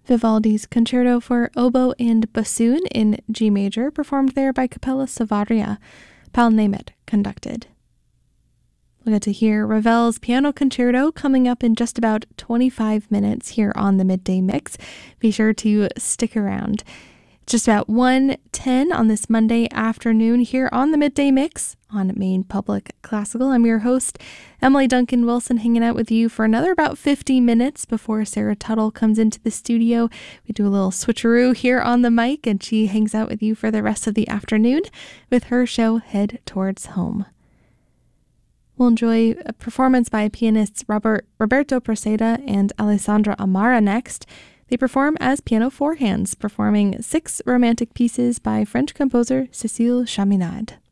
Vivaldi's Concerto for Oboe and Bassoon in G major, performed there by Capella Savaria. Pal Nemeth conducted. We'll get to hear Ravel's Piano Concerto coming up in just about 25 minutes here on the Midday Mix. Be sure to stick around. It's just about 1:10 on this Monday afternoon here on the Midday Mix on Maine Public Classical. I'm your host, Emily Duncan Wilson, hanging out with you for another about 50 minutes before Sarah Tuttle comes into the studio. We do a little switcheroo here on the mic, and she hangs out with you for the rest of the afternoon with her show Head Towards Home. We'll enjoy a performance by pianists Roberto Preseda and Alessandra Amara next. They perform as piano four hands, performing 6 romantic pieces by French composer Cécile Chaminade.